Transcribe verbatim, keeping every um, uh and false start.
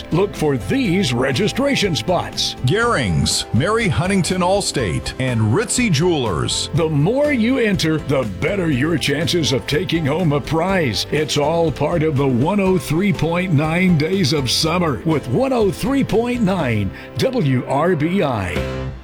look for these registration spots. Gehrings, Mary Huntington Allstate, and Ritzy Jewelers. The more you enter, the better your chances of taking home a prize. It's all part of the one oh three point nine Days of Summer with one oh three point nine W R B I.